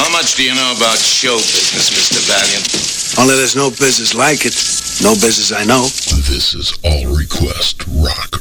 How much do you know about show business, Mr. Valiant? Only there's no business like it. No business I know. This is All Request Rock